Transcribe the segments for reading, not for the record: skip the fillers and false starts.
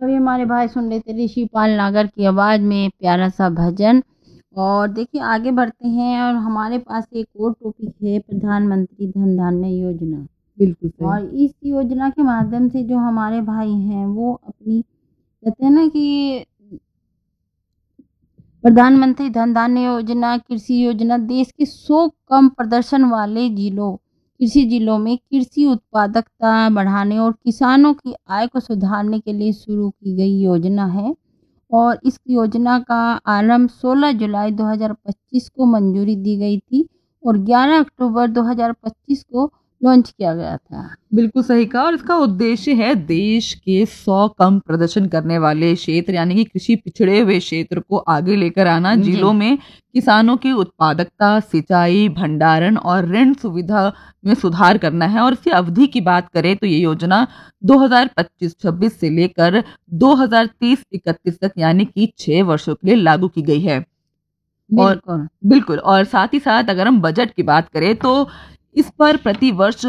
अभी हमारे भाई सुन रहे थे ऋषि पाल नागर की आवाज़ में प्यारा सा भजन। और देखिए आगे बढ़ते हैं और हमारे पास एक और टॉपिक है प्रधानमंत्री धन धान्य योजना। बिल्कुल सही। और इस योजना के माध्यम से जो हमारे भाई हैं वो अपनी कहते हैं ना कि प्रधानमंत्री धन धान्य योजना, कृषि योजना देश के 100 कम प्रदर्शन वाले कृषि जिलों में कृषि उत्पादकता बढ़ाने और किसानों की आय को सुधारने के लिए शुरू की गई योजना है। और इस योजना का आरंभ 16 जुलाई 2025 को मंजूरी दी गई थी और 11 अक्टूबर 2025 को लॉन्च किया गया था। बिल्कुल सही कहा। और इसका उद्देश्य है देश के 100 कम प्रदर्शन करने वाले क्षेत्र यानी कि कृषि पिछड़े हुए क्षेत्र को आगे लेकर आना, जी। जिलों में किसानों की उत्पादकता, सिंचाई, भंडारण और ऋण सुविधा में सुधार करना है। और इसकी अवधि की बात करें तो ये योजना 2025-26 से लेकर 2030-31 तक यानी कि 6 वर्षों के लिए लागू की गई है। और बिल्कुल। बिल्कुल, और साथ ही साथ अगर हम बजट की बात करें तो इस पर प्रति वर्ष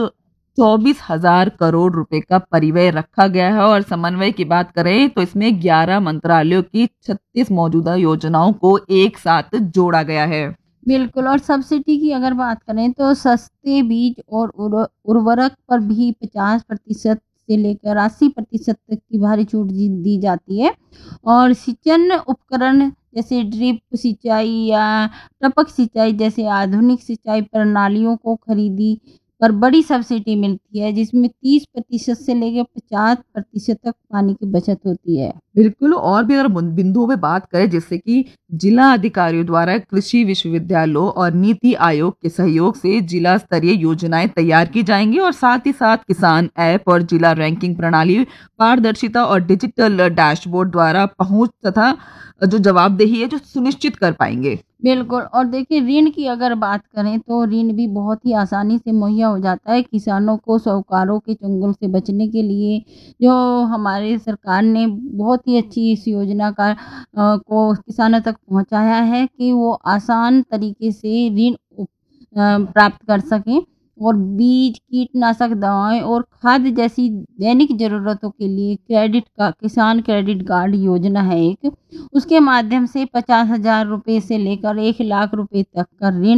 24,000 करोड़ रुपए का परिव्यय रखा गया है। और समन्वय की बात करें तो इसमें 11 मंत्रालयों की 36 मौजूदा योजनाओं को एक साथ जोड़ा गया है। बिल्कुल। और सब्सिडी की अगर बात करें तो सस्ते बीज और उर्वरक पर भी 50% से लेकर 80% तक की भारी छूट दी जाती है। और सिंचन उपकरण जैसे ड्रिप सिंचाई या टपक सिंचाई जैसे आधुनिक सिंचाई प्रणालियों को खरीदी पर बड़ी सब्सिडी मिलती है, जिसमें 30% से लेकर 50% तक पानी की बचत होती है। बिल्कुल। और भी अगर बिंदुओं पे बात करें, जैसे कि जिला अधिकारियों द्वारा कृषि विश्वविद्यालयों और नीति आयोग के सहयोग से जिला स्तरीय योजनाएं तैयार की जाएंगी। और साथ ही साथ किसान ऐप और जिला रैंकिंग प्रणाली, पारदर्शिता और डिजिटल डैशबोर्ड द्वारा पहुंच तथा जो जवाबदेही है जो सुनिश्चित कर पाएंगे। बिल्कुल। और देखिए ऋण की अगर बात करें तो ऋण भी बहुत ही आसानी से मुहैया हो जाता है किसानों को साहूकारों के चंगुल से बचने के लिए। जो हमारी सरकार ने बहुत ही अच्छी इस योजना का को किसानों तक पहुंचाया है कि वो आसान तरीके से ऋण प्राप्त कर सकें। और बीज, कीटनाशक दवाएं और खाद जैसी दैनिक ज़रूरतों के लिए किसान क्रेडिट कार्ड योजना है एक। उसके माध्यम से 50,000 रुपये से लेकर 1 लाख रुपए तक का ऋण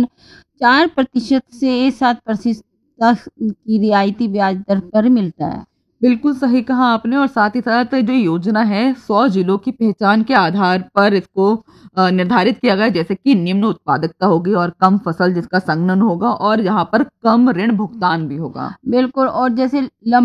4% से 7% तक की रियायती ब्याज दर पर मिलता है। बिल्कुल सही कहा आपने। और साथ ही साथ जो योजना है 100 जिलों की पहचान के आधार पर इसको निर्धारित किया गया, जैसे कि निम्न उत्पादकता होगी और कम फसल जिसका संघनन होगा और यहाँ पर कम ऋण भुगतान भी होगा। बिल्कुल। और जैसे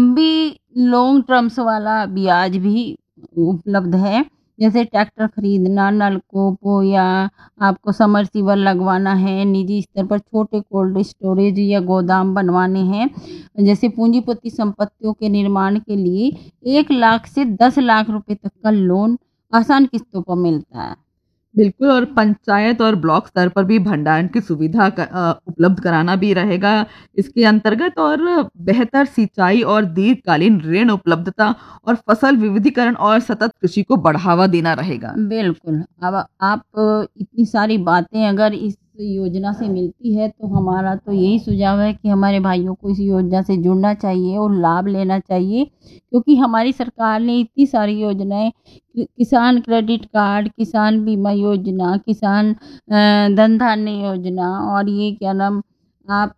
लॉन्ग टर्म्स वाला ब्याज भी उपलब्ध है, जैसे ट्रैक्टर खरीदना, नलकूप या आपको समरसीबल लगवाना है, निजी स्तर पर छोटे कोल्ड स्टोरेज या गोदाम बनवाने हैं, जैसे पूंजीपति संपत्तियों के निर्माण के लिए 1 लाख से 10 लाख रुपए तक का लोन आसान किस्तों पर मिलता है। बिल्कुल। और पंचायत और ब्लॉक स्तर पर भी भंडारण की सुविधा उपलब्ध कराना भी रहेगा इसके अंतर्गत। और बेहतर सिंचाई और दीर्घकालीन ऋण उपलब्धता और फसल विविधीकरण और सतत कृषि को बढ़ावा देना रहेगा। बिल्कुल। अब आप इतनी सारी बातें अगर इस योजना से मिलती है तो हमारा तो यही सुझाव है कि हमारे भाइयों को इस योजना से जुड़ना चाहिए और लाभ लेना चाहिए, क्योंकि हमारी सरकार ने इतनी सारी योजनाएं किसान क्रेडिट कार्ड, किसान बीमा योजना, किसान धन धान्य योजना और ये क्या नाम आप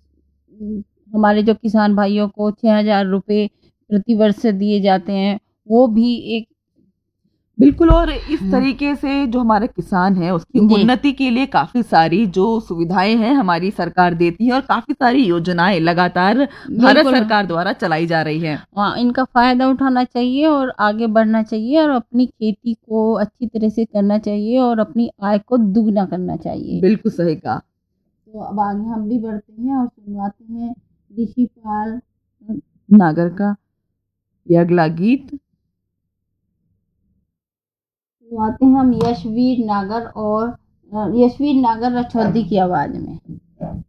हमारे जो किसान भाइयों को 6,000 रुपये प्रति वर्ष दिए जाते हैं, वो भी एक। बिल्कुल। और इस तरीके से जो हमारे किसान है उसकी जी। उन्नति के लिए काफी सारी जो सुविधाएं हैं हमारी सरकार देती है और काफी सारी योजनाएं लगातार भारत बिल्कुल। सरकार द्वारा चलाई जा रही है। हाँ, इनका फ़ायदा उठाना चाहिए और आगे बढ़ना चाहिए और अपनी खेती को अच्छी तरह से करना चाहिए और अपनी आय को दुगना करना चाहिए। बिल्कुल सही कहा। तो अब आगे हम भी बढ़ते हैं और सुनवाते हैं ऋषि पाल नागर का ये अगला गीत। सुनवाते हैं हम यशवीर नागर रछौदी की आवाज़ में।